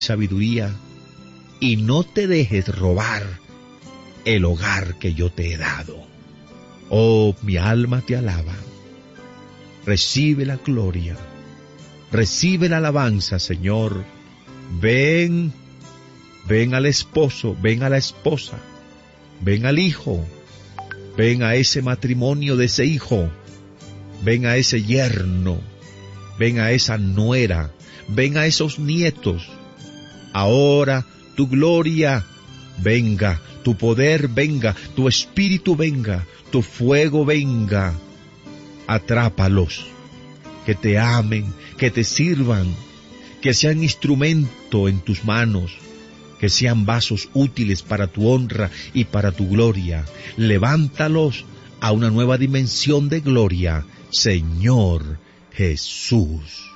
sabiduría y no te dejes robar el hogar que yo te he dado. Oh, mi alma te alaba. Recibe la gloria, recibe la alabanza, Señor. Ven, ven al esposo, ven a la esposa, ven al hijo, ven a ese matrimonio de ese hijo, ven a ese yerno, ven a esa nuera, ven a esos nietos. Ahora tu gloria venga, tu poder venga, tu espíritu venga, tu fuego venga. Atrápalos, que te amen, que te sirvan, que sean instrumento en tus manos, que sean vasos útiles para tu honra y para tu gloria. Levántalos a una nueva dimensión de gloria, Señor Jesús.